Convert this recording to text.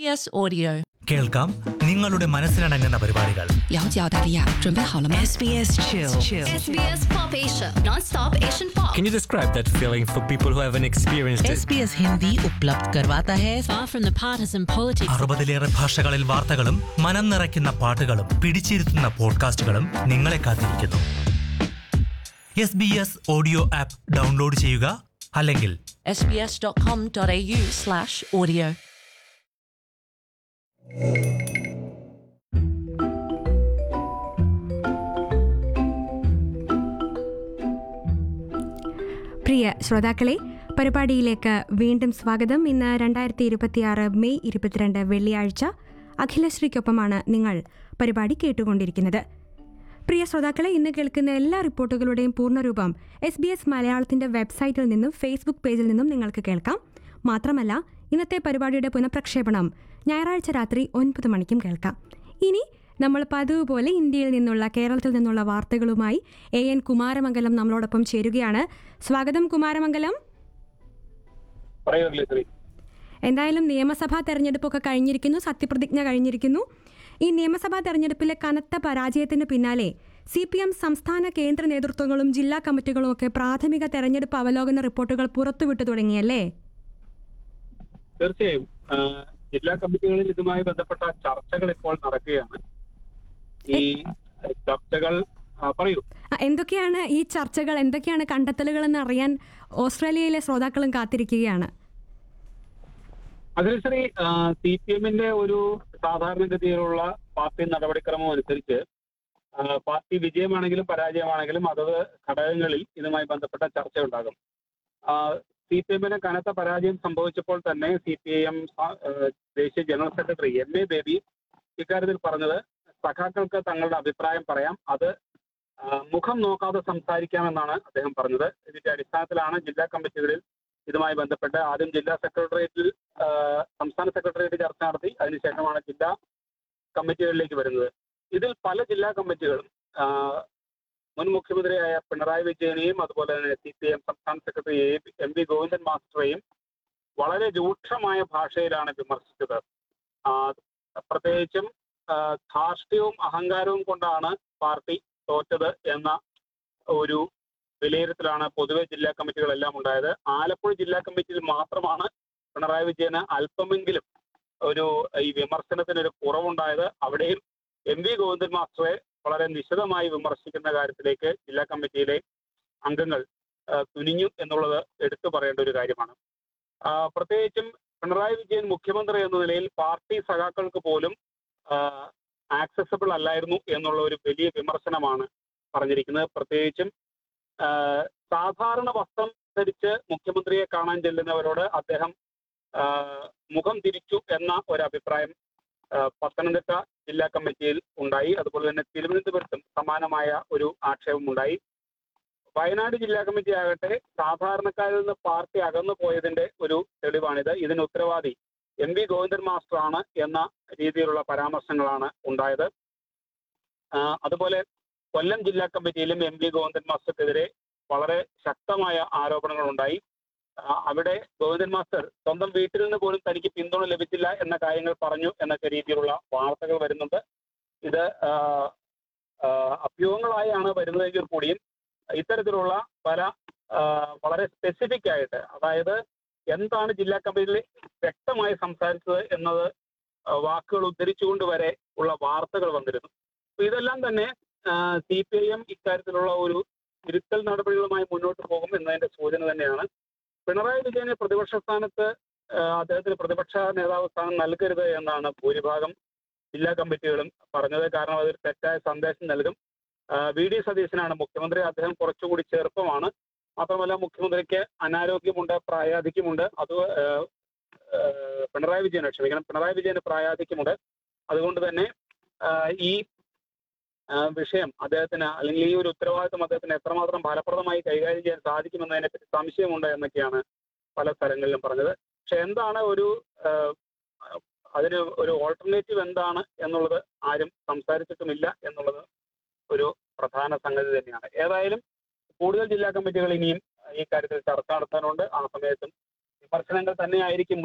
SBS Audio. കേൾക്കാം നിങ്ങളുടെ മനസ്സിനടങ്ങുന്ന പരിപാടികൾ. 了解澳大利亚，准备好了吗 SBS Chill. SBS Pop Asia, non-stop Asian pop. Can you describe that feeling for people who haven't experienced it? SBS Hindi उपलब्ध करवाता है. Far from the partisan politics. 60-ലേറെ ഭാഷകളിൽ വാർത്തകളും മനം നിറയ്ക്കുന്ന പാട്ടുകളും പിടിച്ചിരുത്തുന്ന പോഡ്കാസ്റ്റുകളും നിങ്ങളെ കാത്തിരിക്കുന്നു. SBS ഓഡിയോ ആപ്പ് ഡൗൺലോഡ് ചെയ്യുക, അല്ലെങ്കിൽ sbs.com.au/audio. പ്രിയ ശ്രോതാക്കളെ, പരിപാടിയിലേക്ക് വീണ്ടും സ്വാഗതം. ഇന്ന് 2026 മെയ് 22 വെള്ളിയാഴ്ച. അഖിലശ്രീക്കൊപ്പമാണ് നിങ്ങൾ പരിപാടി കേട്ടുകൊണ്ടിരിക്കുന്നത്. പ്രിയ ശ്രോതാക്കളെ, ഇന്ന് കേൾക്കുന്ന എല്ലാ റിപ്പോർട്ടുകളുടെയും പൂർണ്ണരൂപം SBS മലയാളത്തിൻ്റെ വെബ്സൈറ്റിൽ നിന്നും ഫേസ്ബുക്ക് പേജിൽ നിന്നും നിങ്ങൾക്ക് കേൾക്കാം. മാത്രമല്ല, ഇന്നത്തെ പരിപാടിയുടെ പുനഃപ്രക്ഷേപണം ഞായറാഴ്ച രാത്രി 9 മണിക്കും കേൾക്കാം. ഇനി നമ്മൾ പതിവ് പോലെ ഇന്ത്യയിൽ നിന്നുള്ള, കേരളത്തിൽ നിന്നുള്ള വാർത്തകളുമായി AN കുമാരമംഗലം നമ്മളോടൊപ്പം ചേരുകയാണ്. സ്വാഗതം കുമാരമംഗലം. എന്തായാലും നിയമസഭാ തെരഞ്ഞെടുപ്പൊക്കെ കഴിഞ്ഞിരിക്കുന്നു, സത്യപ്രതിജ്ഞ കഴിഞ്ഞിരിക്കുന്നു. ഈ നിയമസഭാ തെരഞ്ഞെടുപ്പിലെ കനത്ത പരാജയത്തിന് പിന്നാലെ CPM സംസ്ഥാന കേന്ദ്ര നേതൃത്വങ്ങളും ജില്ലാ കമ്മിറ്റികളും ഒക്കെ പ്രാഥമിക തെരഞ്ഞെടുപ്പ് അവലോകന റിപ്പോർട്ടുകൾ പുറത്തുവിട്ടു തുടങ്ങിയല്ലേ? തീർച്ചയായും ജില്ലാ കമ്മിറ്റികളിൽ ഇതുമായി ബന്ധപ്പെട്ട ചർച്ചകൾ ഇപ്പോൾ നടക്കുകയാണ്. ഈ ചർച്ചകൾ പറയൂ, എന്തൊക്കെയാണ് ഈ ചർച്ചകൾ, എന്തൊക്കെയാണ് കണ്ടെത്തലുകൾ എന്ന് അറിയാൻ ഓസ്ട്രേലിയയിലെ ശ്രോതാക്കളും കാത്തിരിക്കുകയാണ്. അതിനുശരി CPMന്റെ ഒരു സാധാരണഗതിയിലുള്ള പാർട്ടി നടപടിക്രമം അനുസരിച്ച് പാർട്ടി വിജയമാണെങ്കിലും പരാജയമാണെങ്കിലും അതത് ഘടകങ്ങളിൽ ഇതുമായി ബന്ധപ്പെട്ട ചർച്ച ഉണ്ടാകും. CPMന് കനത്ത പരാജയം സംഭവിച്ചപ്പോൾ തന്നെ CPIM ദേശീയ ജനറൽ സെക്രട്ടറി MA ബേബി ഇക്കാര്യത്തിൽ പറഞ്ഞത്, സഖാക്കൾക്ക് തങ്ങളുടെ അഭിപ്രായം പറയാം, അത് മുഖം നോക്കാതെ സംസാരിക്കാമെന്നാണ് അദ്ദേഹം പറഞ്ഞത്. ഇതിന്റെ അടിസ്ഥാനത്തിലാണ് ജില്ലാ കമ്മിറ്റികളിൽ ഇതുമായി ബന്ധപ്പെട്ട് ആദ്യം ജില്ലാ സെക്രട്ടേറിയറ്റിൽ സംസ്ഥാന സെക്രട്ടേറിയറ്റ് ചർച്ച നടത്തി, അതിനുശേഷമാണ് ജില്ലാ കമ്മിറ്റികളിലേക്ക് വരുന്നത്. ഇതിൽ പല ജില്ലാ കമ്മിറ്റികളും മുൻ മുഖ്യമന്ത്രിയായ പിണറായി വിജയനെയും അതുപോലെ തന്നെ CPIM സംസ്ഥാന സെക്രട്ടറി MV ഗോവിന്ദൻ മാസ്റ്ററെയും വളരെ രൂക്ഷമായ ഭാഷയിലാണ് വിമർശിച്ചത്. പ്രത്യേകിച്ചും ധാർഷ്ട്യവും അഹങ്കാരവും കൊണ്ടാണ് പാർട്ടി തോറ്റത് എന്ന ഒരു വിലയിരുത്തലാണ് പൊതുവെ ജില്ലാ കമ്മിറ്റികളെല്ലാം ഉണ്ടായത്. ആലപ്പുഴ ജില്ലാ കമ്മിറ്റിയിൽ മാത്രമാണ് പിണറായി വിജയന് അല്പമെങ്കിലും ഈ വിമർശനത്തിനൊരു കുറവുണ്ടായത്. അവിടെയും MV ഗോവിന്ദൻ മാസ്റ്ററെ വളരെ നിശിതമായി വിമർശിക്കുന്ന കാര്യത്തിലേക്ക് ജില്ലാ കമ്മിറ്റിയിലെ അംഗങ്ങൾ തുനിഞ്ഞു എന്നുള്ളത് എടുത്തു പറയേണ്ട ഒരു കാര്യമാണ്. പ്രത്യേകിച്ചും പിണറായി വിജയൻ മുഖ്യമന്ത്രി എന്ന നിലയിൽ പാർട്ടി സഖാക്കൾക്ക് പോലും ആക്സസബിൾ അല്ലായിരുന്നു എന്നുള്ള ഒരു വലിയ വിമർശനമാണ് പറഞ്ഞിരിക്കുന്നത്. പ്രത്യേകിച്ചും സാധാരണ വസ്ത്രം ധരിച്ച് മുഖ്യമന്ത്രിയെ കാണാൻ ചെല്ലുന്നവരോട് അദ്ദേഹം മുഖം തിരിച്ചു എന്ന ഒരു അഭിപ്രായം പത്തനംതിട്ട ജില്ലാ കമ്മിറ്റിയിൽ ഉണ്ടായി. അതുപോലെ തന്നെ തിരുവനന്തപുരത്തും സമാനമായ ഒരു ആക്ഷേപം ഉണ്ടായി. വയനാട് ജില്ലാ കമ്മിറ്റി ആകട്ടെ സാധാരണക്കാരിൽ നിന്ന് പാർട്ടി അകന്നു പോയതിന്റെ ഒരു തെളിവാണിത്. ഇതിന് ഉത്തരവാദി MV ഗോവിന്ദൻ മാസ്റ്റർ ആണ് എന്ന രീതിയിലുള്ള പരാമർശങ്ങളാണ് ഉണ്ടായത്. അതുപോലെ കൊല്ലം ജില്ലാ കമ്മിറ്റിയിലും MV ഗോവിന്ദൻ മാസ്റ്റർക്കെതിരെ വളരെ ശക്തമായ ആരോപണങ്ങൾ ഉണ്ടായി. അവിടെ ഗോവിന്ദൻ മാസ്റ്റർ സ്വന്തം വീട്ടിൽ നിന്ന് പോലും തനിക്ക് പിന്തുണ ലഭിച്ചില്ല എന്ന കാര്യങ്ങൾ പറഞ്ഞു എന്നൊക്കെ രീതിയിലുള്ള വാർത്തകൾ വരുന്നുണ്ട്. ഇത് അഭ്യൂഹങ്ങളായാണ് വരുന്നതെങ്കിൽ കൂടിയും ഇത്തരത്തിലുള്ള പല വളരെ സ്പെസിഫിക് ആയിട്ട്, അതായത് എന്താണ് ജില്ലാ കമ്മിറ്റിയിൽ വ്യക്തമായി സംസാരിച്ചത് എന്നത് വാക്കുകൾ ഉദ്ധരിച്ചുകൊണ്ട് വരെ ഉള്ള വാർത്തകൾ വന്നിരുന്നു. ഇതെല്ലാം തന്നെ CPIM ഇക്കാര്യത്തിലുള്ള ഒരു തിരുത്തൽ നടപടികളുമായി മുന്നോട്ട് പോകും എന്നതിന്റെ സൂചന തന്നെയാണ്. പിണറായി വിജയന് പ്രതിപക്ഷ സ്ഥാനത്ത് അദ്ദേഹത്തിന് പ്രതിപക്ഷ നേതാവ് സ്ഥാനം നൽകരുത് എന്നാണ് ഭൂരിഭാഗം ജില്ലാ കമ്മിറ്റികളും പറഞ്ഞത്. കാരണം അതൊരു തെറ്റായ സന്ദേശം നൽകും. VD സതീശനാണ് മുഖ്യമന്ത്രി. അദ്ദേഹം കുറച്ചുകൂടി ചെറുപ്പമാണ്. മാത്രമല്ല മുഖ്യമന്ത്രിക്ക് അനാരോഗ്യമുണ്ട്, പ്രായാധിക്യമുണ്ട്. അത് പിണറായി വിജയന് പ്രായാധിക്യമുണ്ട്. അതുകൊണ്ട് തന്നെ ഈ വിഷയം അദ്ദേഹത്തിന്, അല്ലെങ്കിൽ ഈ ഒരു ഉത്തരവാദിത്വം അദ്ദേഹത്തിന് എത്രമാത്രം ഫലപ്രദമായി കൈകാര്യം ചെയ്യാൻ സാധിക്കുമെന്നതിനെപ്പറ്റി സംശയമുണ്ട് എന്നൊക്കെയാണ് പല സ്ഥലങ്ങളിലും പറഞ്ഞത്. പക്ഷെ എന്താണ് അതിന് ഒരു ഓൾട്ടർനേറ്റീവ് എന്താണ് എന്നുള്ളത് ആരും സംസാരിച്ചിട്ടുമില്ല എന്നുള്ളത് ഒരു പ്രധാന സംഗതി തന്നെയാണ്. ഏതായാലും കൂടുതൽ ജില്ലാ കമ്മിറ്റികൾ ഇനിയും ഈ കാര്യത്തിൽ ചർച്ച നടത്താനുണ്ട്. ആ സമയത്തും വിമർശനങ്ങൾ തന്നെയായിരിക്കും